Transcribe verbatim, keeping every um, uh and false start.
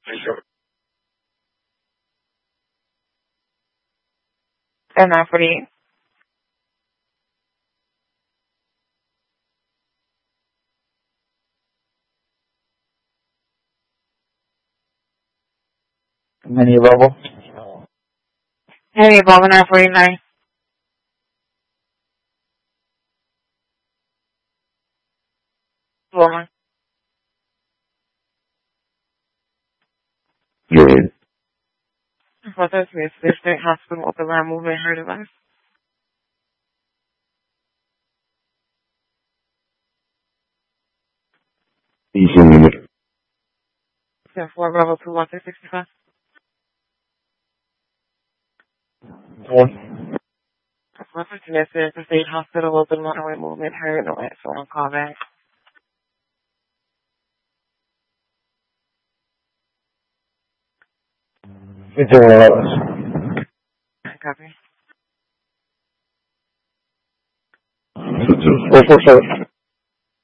And nine forty-eight. Many level. Any above nine forty-nine. Woman. You're in. What does this? This state hospital open line movement her device. Easy unit. ten four Bravo two one six sixty five. One. Reference to this is the state hospital open line movement her device. So I'll call back. Fifty-one eleven. Copy. Four four seven.